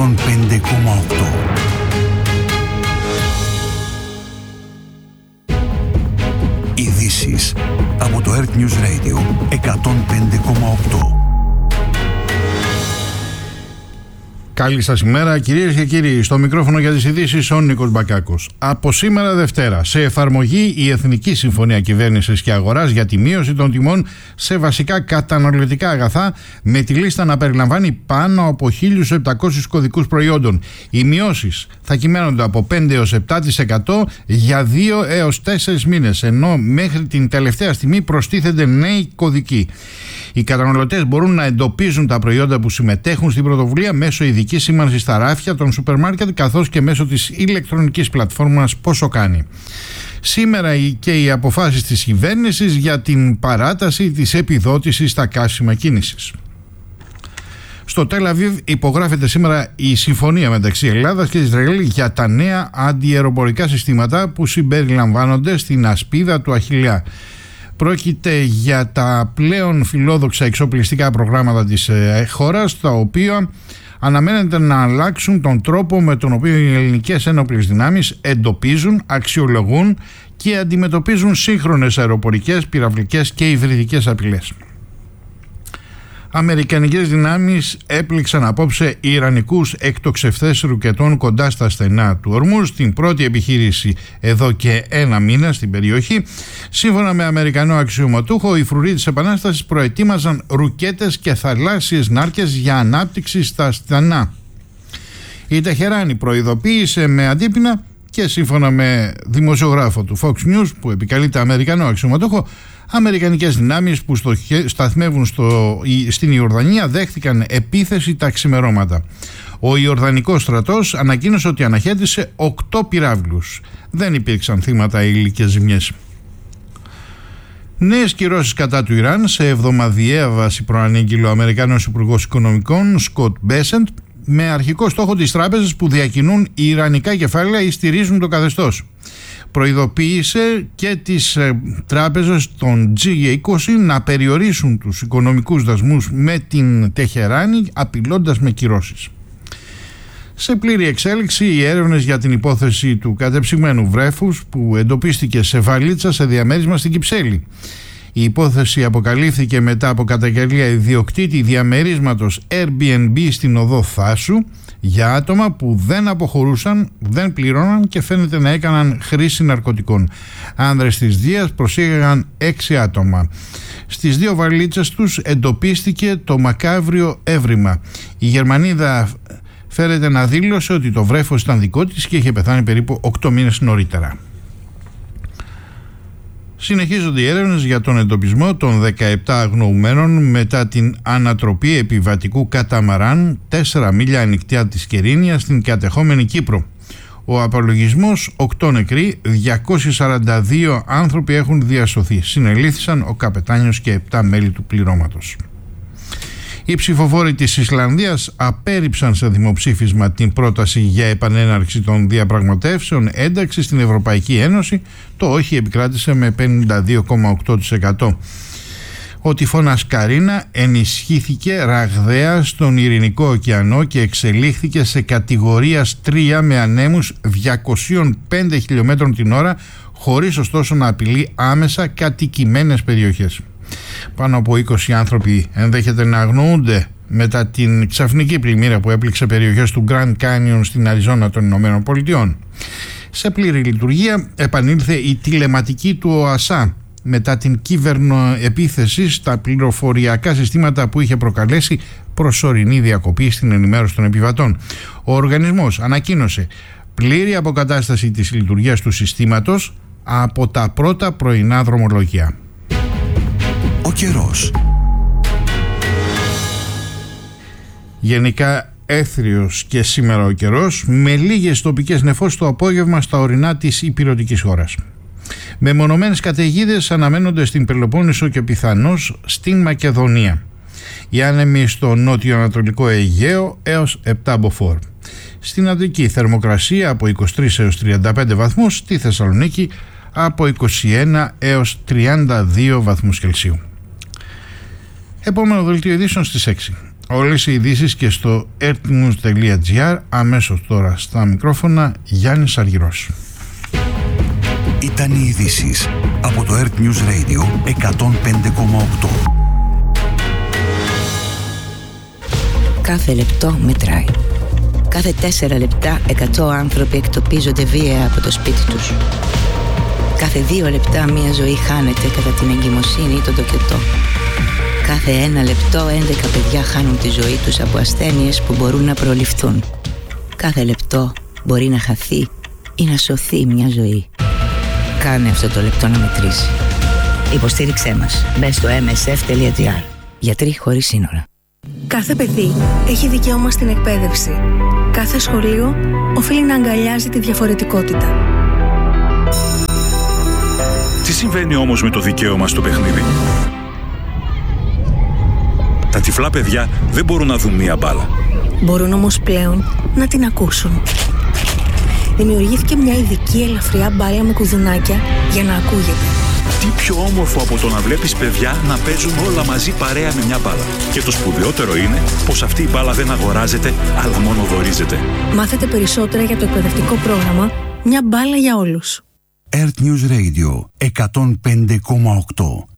105,8. Ειδήσεις από το Earth News Radio 105,8. Καλή σας ημέρα, κυρίες και κύριοι. Στο μικρόφωνο για τις ειδήσεις ο Νίκος Μπακάκος. Από σήμερα Δευτέρα, σε εφαρμογή η Εθνική Συμφωνία Κυβέρνησης και Αγοράς για τη μείωση των τιμών σε βασικά καταναλωτικά αγαθά, με τη λίστα να περιλαμβάνει πάνω από 1.700 κωδικούς προϊόντων. Οι μειώσεις θα κυμαίνονται από 5 έως 7% για 2 έως 4 μήνες, ενώ μέχρι την τελευταία στιγμή προστίθενται νέοι κωδικοί. Οι καταναλωτές μπορούν να εντοπίζουν τα προϊόντα που συμμετέχουν στην πρωτοβουλία μέσω ειδικής σήμανσης στα ράφια των σούπερ μάρκετ, καθώς και μέσω της ηλεκτρονικής πλατφόρμας Πόσο Κάνει. Σήμερα και οι αποφάσεις της κυβέρνησης για την παράταση της επιδότησης στα καύσιμα κίνησης. Στο Τελ Αβίβ υπογράφεται σήμερα η συμφωνία μεταξύ Ελλάδας και Ισραήλ για τα νέα αντιαεροπορικά συστήματα που συμπεριλαμβάνονται στην ασπίδα του Αχιλλέα. Πρόκειται για τα πλέον φιλόδοξα εξοπλιστικά προγράμματα της χώρας, τα οποία αναμένεται να αλλάξουν τον τρόπο με τον οποίο οι ελληνικές ένοπλες δυνάμεις εντοπίζουν, αξιολογούν και αντιμετωπίζουν σύγχρονες αεροπορικές, πυραυλικές και υβριδικές απειλές. Αμερικανικές δυνάμεις έπληξαν απόψε ιρανικούς εκτοξευτές ρουκετών κοντά στα στενά του Ορμούζ, την πρώτη επιχείρηση εδώ και ένα μήνα στην περιοχή. Σύμφωνα με Αμερικανό αξιωματούχο, οι φρουροί της Επανάστασης προετοίμαζαν ρουκέτες και θαλάσσιες νάρκες για ανάπτυξη στα στενά. Η Τεχεράνη προειδοποίησε με αντίπεινα και σύμφωνα με δημοσιογράφο του Fox News που επικαλείται Αμερικανό αξιωματούχο, αμερικανικές δυνάμεις που σταθμεύουν στην Ιορδανία δέχτηκαν επίθεση τα ξημερώματα. Ο Ιορδανικός στρατός ανακοίνωσε ότι αναχέτησε 8 πυράβλους. Δεν υπήρξαν θύματα ή υλικές ζημιές. Νέες κυρώσεις κατά του Ιράν σε εβδομαδιαία βάση, προανήγγειλε ο Αμερικάνος Υπουργός Οικονομικών Σκοτ Μπέσεντ, με αρχικό στόχο τις τράπεζες που διακινούν ιρανικά κεφάλαια ή στηρίζουν το καθεστώς. Προειδοποίησε και τις τράπεζες των G20 να περιορίσουν τους οικονομικούς δασμούς με την Τεχεράνη, απειλώντας με κυρώσεις. Σε πλήρη εξέλιξη οι έρευνες για την υπόθεση του κατεψυγμένου βρέφους που εντοπίστηκε σε βαλίτσα σε διαμέρισμα στην Κυψέλη. Η υπόθεση αποκαλύφθηκε μετά από καταγγελία ιδιοκτήτη διαμερίσματος Airbnb στην οδό Θάσου για άτομα που δεν αποχωρούσαν, δεν πληρώναν και φαίνεται να έκαναν χρήση ναρκωτικών. Άνδρες της Δίας προσήγαγαν 6 άτομα. Στις 2 βαλίτσες τους εντοπίστηκε το μακάβριο έβριμα. Η Γερμανίδα φέρεται να δήλωσε ότι το βρέφος ήταν δικό της και είχε πεθάνει περίπου 8 μήνες νωρίτερα. Συνεχίζονται οι έρευνες για τον εντοπισμό των 17 αγνοουμένων μετά την ανατροπή επιβατικού καταμαράν 4 μίλια ανοιχτά της Κερίνια στην κατεχόμενη Κύπρο. Ο απολογισμός 8 νεκροί, 242 άνθρωποι έχουν διασωθεί. Συνελήφθησαν ο καπετάνιος και 7 μέλη του πληρώματος. Οι ψηφοφόροι της Ισλανδίας απέρριψαν σε δημοψήφισμα την πρόταση για επανέναρξη των διαπραγματεύσεων ένταξη στην Ευρωπαϊκή Ένωση. Το όχι επικράτησε με 52,8%. Ο τυφώνας Καρίνα ενισχύθηκε ραγδαία στον Ειρηνικό ωκεανό και εξελίχθηκε σε κατηγορίας 3 με ανέμους 205 χιλιόμετρων την ώρα, χωρίς ωστόσο να απειλεί άμεσα κατοικημένες περιοχές. Πάνω από 20 άνθρωποι ενδέχεται να αγνοούνται μετά την ξαφνική πλημμύρα που έπληξε περιοχές του Grand Canyon στην Αριζόνα των Ηνωμένων Πολιτειών. Σε πλήρη λειτουργία επανήλθε η τηλεματική του ΟΑΣΑ μετά την κυβερνοεπίθεση στα πληροφοριακά συστήματα που είχε προκαλέσει προσωρινή διακοπή στην ενημέρωση των επιβατών. Ο οργανισμός ανακοίνωσε πλήρη αποκατάσταση της λειτουργίας του συστήματος από τα πρώτα πρωινά δρομολογία. Ο καιρός. Γενικά έθριος και σήμερα ο καιρός, με λίγες τοπικές νεφώσεις το απόγευμα στα ορεινά της ηπειρωτικής χώρας. Μεμονωμένες καταιγίδες αναμένονται στην Πελοπόννησο και πιθανώς στην Μακεδονία. Οι άνεμοι στο νότιο-ανατολικό Αιγαίο έως 7 μποφόρ. Στην Αττική θερμοκρασία από 23 έως 35 βαθμούς, στη Θεσσαλονίκη από 21 έως 32 βαθμούς Κελσίου. Επόμενο δελτίο ειδήσεων στις 6. Όλες οι ειδήσεις και στο ertnews.gr. Αμέσως τώρα στα μικρόφωνα Γιάννης Αργυρός. Ήταν οι ειδήσεις από το Earth News Radio 105,8. Κάθε λεπτό μετράει. Κάθε 4 λεπτά 100 άνθρωποι εκτοπίζονται βία από το σπίτι τους. Κάθε 2 λεπτά μια ζωή χάνεται κατά την εγκυμοσύνη ή τον τοκετό. Κάθε 1 λεπτό 11 παιδιά χάνουν τη ζωή τους από ασθένειες που μπορούν να προληφθούν. Κάθε λεπτό μπορεί να χαθεί ή να σωθεί μια ζωή. Κάνε αυτό το λεπτό να μετρήσει. Υποστήριξέ μας. Μπες στο msf.gr. Γιατροί χωρίς σύνορα. Κάθε παιδί έχει δικαίωμα στην εκπαίδευση. Κάθε σχολείο οφείλει να αγκαλιάζει τη διαφορετικότητα. Τι συμβαίνει όμως με το δικαίωμα στο παιχνίδι? Τα τυφλά παιδιά δεν μπορούν να δουν μία μπάλα. Μπορούν όμως πλέον να την ακούσουν. Δημιουργήθηκε μια ειδική ελαφριά μπάλα με κουδουνάκια για να ακούγεται. Τι πιο όμορφο από το να βλέπεις παιδιά να παίζουν όλα μαζί παρέα με μια μπάλα. Και το σπουδαιότερο είναι πως αυτή η μπάλα δεν αγοράζεται, αλλά μόνο δωρίζεται. Μάθετε περισσότερα για το εκπαιδευτικό πρόγραμμα «Μια μπάλα για όλους». Earth News Radio 105,8.